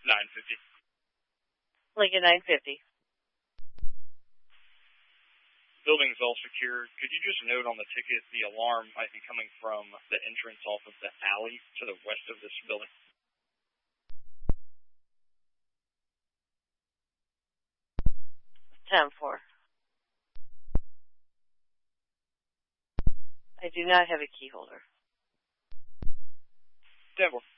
950. Lincoln 950. Building's all secure. Could you just note on the ticket the alarm might be coming from the entrance off of the alley to the west of this building? Time 4. I do not have a key holder. 10-4.